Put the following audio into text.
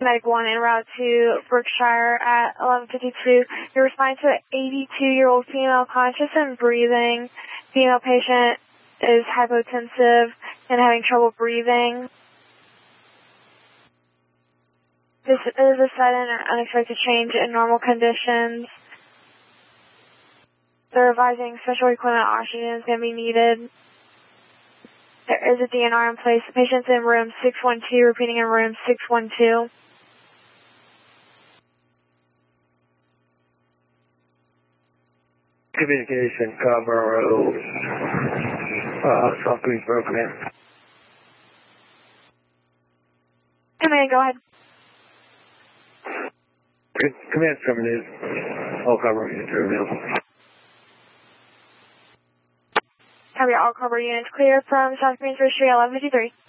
Medic 1 en route to Berkshire at 11:52. You're responding to an 82-year-old female conscious and breathing. Female patient is hypotensive and having trouble breathing. This is a sudden or unexpected change in normal conditions. They're advising special equipment oxygen is going to be needed. There is a DNR in place. The patient's in room 612, repeating in room 612. Communication cover, something's broken in. Come in, go ahead. Command 7 is all cover units are available. Copy, all cover units clear from South Queens Street 1153.